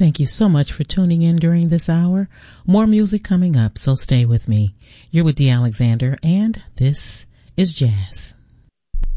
Thank you so much for tuning in during this hour. More music coming up, so stay with me. You're with Dee Alexander, and this is Jazz.